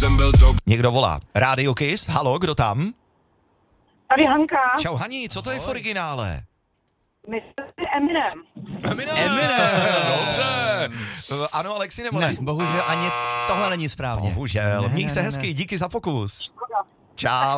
Někdo volá. Radio Kiss, halo, kdo tam? Tady Hanka. Čau Hani, co to je v originále? Myslím si Eminem. Dobře. Ano, Alexi, nebo ne? Ne, bohužel ani tohle není správně. Bohužel. Měj se hezky, díky za pokus. Čau.